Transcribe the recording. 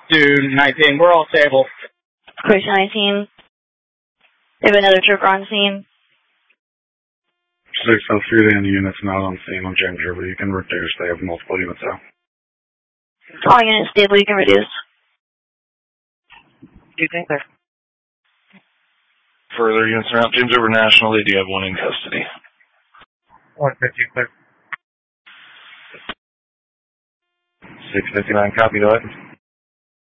219, we're all stable. Push 19. We have another trooper on scene. 603, the unit's not on scene on James River. You can reduce. They have multiple units out. All units stable, you can reduce. Do you think they're... Further units around James River National, they do have one in custody. 150, clear. 659, copy, go ahead.